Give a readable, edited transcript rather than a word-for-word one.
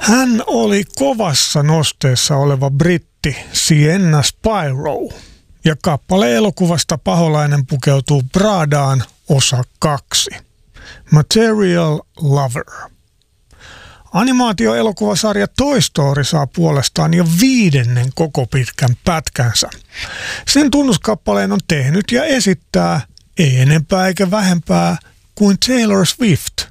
Hän oli kovassa nosteessa oleva britti Sienna Spyro, ja kappale elokuvasta Paholainen pukeutuu Pradaan osa 2. Material Lover. Animaatioelokuvasarja Toy Story saa puolestaan jo 5. koko pitkän pätkänsä. Sen tunnuskappaleen on tehnyt ja esittää ei enempää eikä vähempää kuin Taylor Swift.